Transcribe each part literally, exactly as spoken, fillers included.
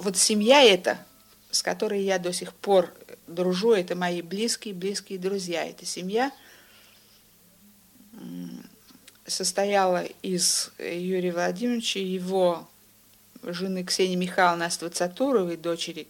вот семья эта, с которой я до сих пор дружу, это мои близкие-близкие друзья. Эта семья состояла из Юрия Владимировича, его жены Ксении Михайловны Аствацатуровой, дочери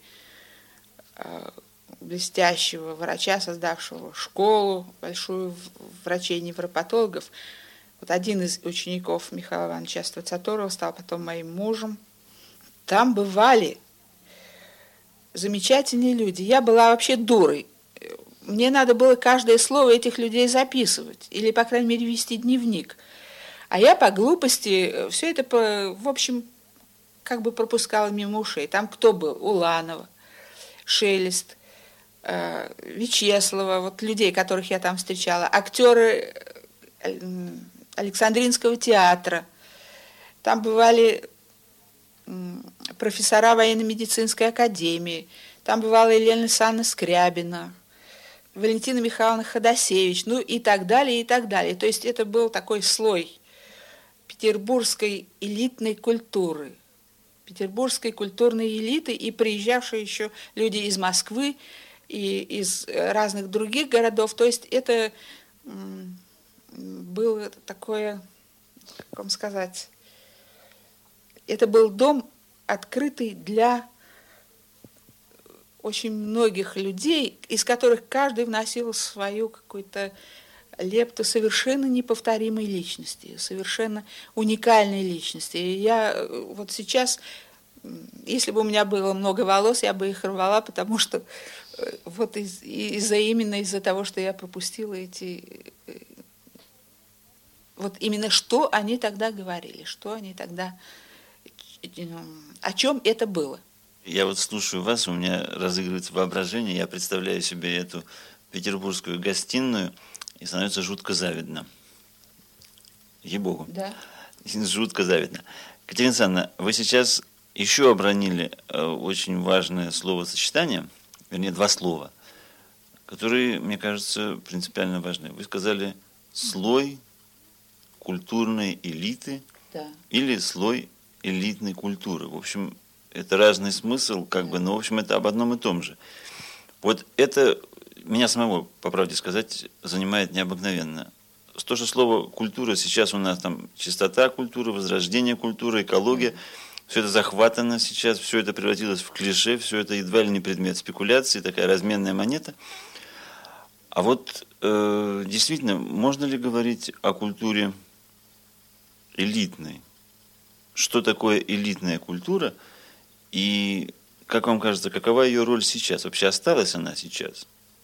блестящего врача, создавшего школу большую врачей-невропатологов. Вот один из учеников Михаила Ивановича Аствацатурова стал потом моим мужем. Там бывали замечательные люди. Я была вообще дурой. Мне надо было каждое слово этих людей записывать, или, по крайней мере, вести дневник. А я по глупости все это, по, в общем, как бы пропускала мимо ушей. Там кто был? Уланова, Шелест, э, Вячеслава, вот людей, которых я там встречала, актеры Александринского театра. Там бывали профессора военно-медицинской академии. Там бывала Елена Александровна Скрябина, Валентина Михайловна Ходосевич, ну и так далее, и так далее. То есть это был такой слой петербургской элитной культуры, петербургской культурной элиты, и приезжавшие еще люди из Москвы и из разных других городов. То есть это было такое, как вам сказать, это был дом, открытый для очень многих людей, из которых каждый вносил свою какую-то лепту совершенно неповторимой личности, совершенно уникальной личности. И я вот сейчас, если бы у меня было много волос, я бы их рвала, потому что вот из, из-за именно из-за того, что я пропустила эти... Вот именно что они тогда говорили, что они тогда... О чем это было? Я вот слушаю вас, у меня разыгрывается воображение, я представляю себе эту петербургскую гостиную, и становится жутко завидно. Ей-богу. Да. Жутко завидно. Катерина Александровна, вы сейчас еще обронили очень важное словосочетание, вернее, два слова, которые, мне кажется, принципиально важны. Вы сказали «слой культурной элиты», да, или «слой элитной культуры». В общем, это разный смысл, как бы, но, в общем, это об одном и том же. Вот это меня самого, по правде сказать, занимает необыкновенно. То, что слово «культура» сейчас у нас там чистота культуры, возрождение культуры, экология, все это захватано сейчас, все это превратилось в клише, все это едва ли не предмет спекуляции, такая разменная монета. А вот э, действительно, можно ли говорить о культуре элитной? Что такое элитная культура? И, как вам кажется, какова ее роль сейчас? Вообще осталась она сейчас?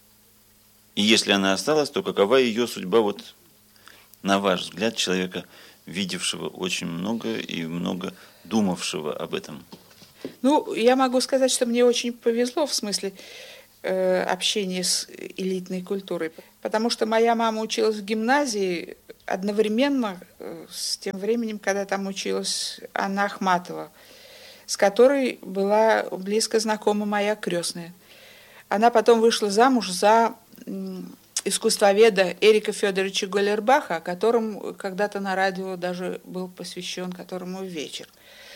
И если она осталась, то какова ее судьба, вот, на ваш взгляд, человека, видевшего очень много и много думавшего об этом? Ну, я могу сказать, что мне очень повезло в смысле э, общения с элитной культурой, потому что моя мама училась в гимназии одновременно с тем временем, когда там училась Анна Ахматова, с которой была близко знакома моя крестная. Она потом вышла замуж за искусствоведа Эрика Федоровича Голлербаха, о котором когда-то на радио даже был посвящен, которому вечер.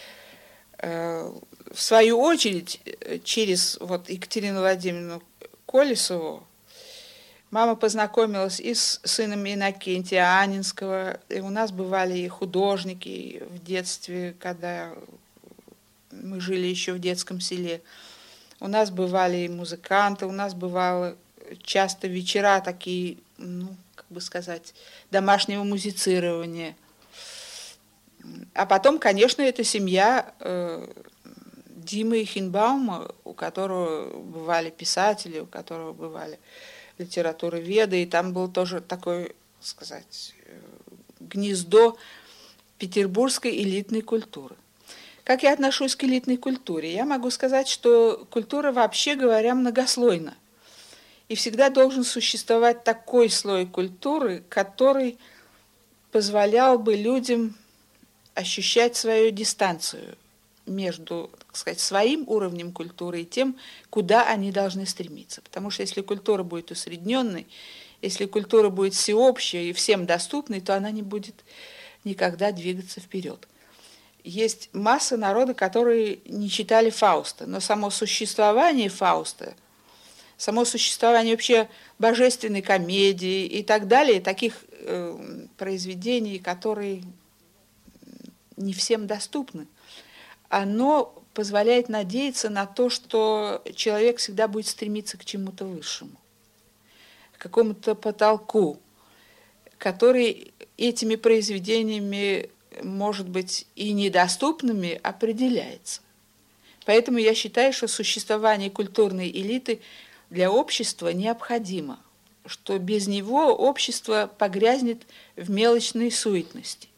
В свою очередь, через вот Екатерину Владимировну Колесову, мама познакомилась и с сыном Иннокентия Анинского, и у нас бывали и художники в детстве, когда мы жили еще в детском селе. У нас бывали и музыканты, у нас бывало часто вечера такие, ну, как бы сказать, домашнего музицирования. А потом, конечно, это семья э, Димы Хинбаума, у которого бывали писатели, у которого бывали литературоведы, и там был тоже такое, сказать, гнездо петербургской элитной культуры. Как я отношусь к элитной культуре? Я могу сказать, что культура, вообще говоря, многослойна. И всегда должен существовать такой слой культуры, который позволял бы людям ощущать свою дистанцию между, так сказать, своим уровнем культуры и тем, куда они должны стремиться. Потому что если культура будет усредненной, если культура будет всеобщей и всем доступной, то она не будет никогда двигаться вперед. есть масса народа, которые не читали Фауста, но само существование Фауста, само существование вообще божественной комедии и так далее, таких э, произведений, которые не всем доступны, оно позволяет надеяться на то, что человек всегда будет стремиться к чему-то высшему, к какому-то потолку, который этими произведениями, может быть, и недоступными, определяется. Поэтому я считаю, что существование культурной элиты для общества необходимо, что без него общество погрязнет в мелочной суетности.